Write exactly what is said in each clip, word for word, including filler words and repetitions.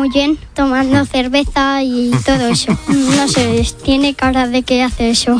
Mollén tomando cerveza y todo eso. No sé, tiene cara de que hace eso.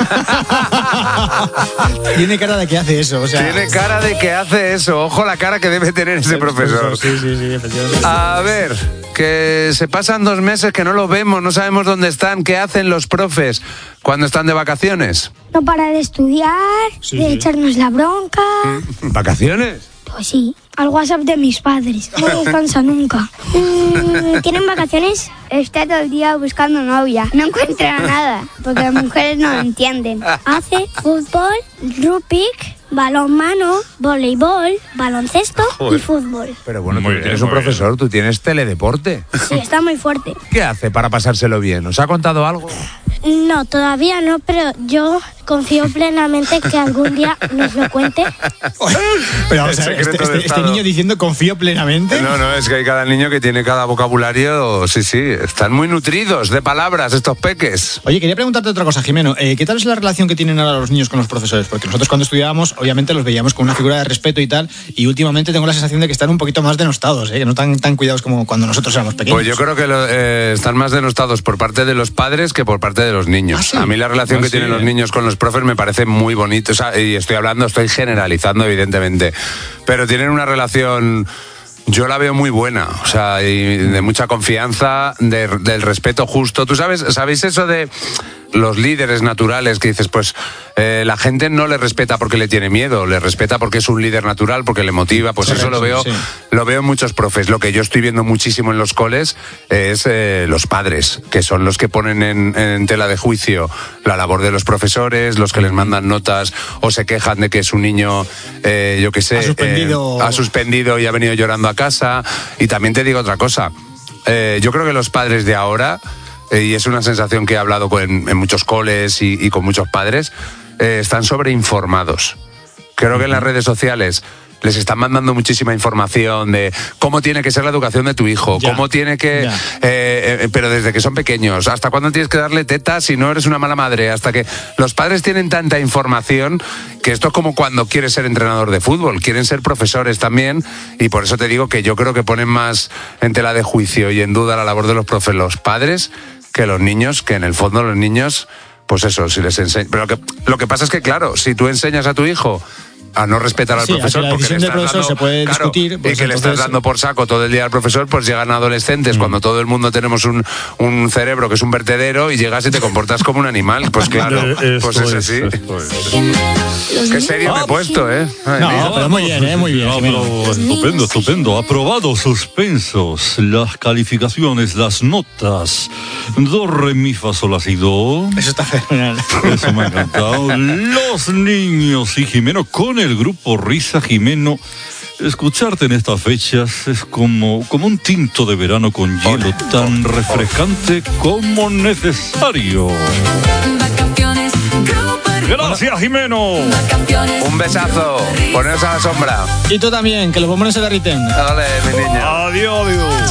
Tiene cara de que hace eso, o sea... Tiene cara de que hace eso. Ojo la cara que debe tener ese profesor. Sí, sí, sí, efectivamente. A ver, que se pasan dos meses que no lo vemos, no sabemos dónde están, qué hacen los profes cuando están de vacaciones. No para de estudiar, Sí, de sí. echarnos la bronca. ¿Vacaciones? Pues sí, al WhatsApp de mis padres. No descansa nunca. Mm, ¿Tienen vacaciones? Está todo el día buscando novia. No encuentra nada, porque las mujeres no lo entienden. Hace fútbol, rugby, balonmano, voleibol, baloncesto Joder. y fútbol. Pero bueno, Muy tú bien, tienes un muy profesor, tú tienes teledeporte. Sí, está muy fuerte. ¿Qué hace para pasárselo bien? ¿Os ha contado algo? No, todavía no, pero yo confío plenamente que algún día nos lo cuente. Pero vamos El a ver, secreto este, de este- este Estado. niño diciendo confío plenamente. No, no, es que hay cada niño que tiene cada vocabulario, sí, sí, están muy nutridos de palabras estos peques. Oye, quería preguntarte otra cosa, Jimeno. Eh, ¿Qué tal es la relación que tienen ahora los niños con los profesores? Porque nosotros cuando estudiábamos, obviamente los veíamos con una figura de respeto y tal, y últimamente tengo la sensación de que están un poquito más denostados, ¿eh? Que no tan, tan cuidados como cuando nosotros éramos pequeños. Pues yo creo que lo- eh, están más denostados por parte de los padres que por parte de los niños. ¿Ah, sí? A mí la relación Ah, que sí, tienen ¿eh? los niños con los profes me parece muy bonita. O sea, y estoy hablando, estoy generalizando, evidentemente. Pero tienen una relación... Yo la veo muy buena, o sea, y de mucha confianza, de- del respeto justo. ¿Tú sabes, sabéis eso de los líderes naturales que dices, pues eh, la gente no le respeta porque le tiene miedo, le respeta porque es un líder natural, porque le motiva, pues eso lo veo, sí. lo veo en muchos profes. Lo que yo estoy viendo muchísimo en los coles es eh, los padres, que son los que ponen en, en tela de juicio la labor de los profesores, los que les mandan notas o se quejan de que su niño, eh, yo qué sé, Ha suspendido. eh, ha suspendido y ha venido llorando a casa. Y también te digo otra cosa, eh, yo creo que los padres de ahora, eh, y es una sensación que he hablado con, en muchos coles y, y con muchos padres, eh, están sobreinformados. Creo que en las redes sociales les están mandando muchísima información de cómo tiene que ser la educación de tu hijo, Ya, cómo tiene que... ya. eh, eh, pero desde que son pequeños, hasta cuándo tienes que darle tetas si no eres una mala madre, hasta que los padres tienen tanta información que esto es como cuando quieres ser entrenador de fútbol, quieren ser profesores también, y por eso te digo que yo creo que ponen más en tela de juicio y en duda la labor de los profes los padres que los niños, que en el fondo los niños, pues eso, si les enseñan... Pero lo que, lo que pasa es que, claro, si tú enseñas a tu hijo a no respetar al Sí, a que profesor, la porque le decisión del estás profesor dando, se puede claro, discutir, pues y que le estás entonces- dando por saco todo el día al profesor, pues llegan adolescentes cuando todo el mundo tenemos un, un cerebro que es un vertedero y llegas y te comportas como un animal. Pues claro, Eh, pues esto es así. esto es. Qué serio me he puesto, ¿eh? Ay, No, mira. pero muy bien, ¿eh? Muy bien, Jimeno. Apro- estupendo, estupendo. Aprobados, suspensos, las calificaciones, las notas. Do, re, mi, fa, sol, la, si, do. Eso está fenomenal. Eso me ha encantado. Los niños y Jimeno con el grupo Risa Jimeno. Escucharte en estas fechas es como, como un tinto de verano con hielo, tan refrescante como necesario. Gracias, Jimeno. Un besazo. Poneros a la sombra. Y tú también, que los bombones se derriten. Dale, mi niña. Adiós, adiós.